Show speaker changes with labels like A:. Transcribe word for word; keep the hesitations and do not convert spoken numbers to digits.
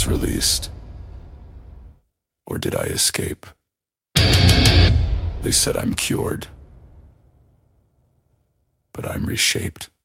A: released? Or did I escape? They said I'm cured, but I'm reshaped.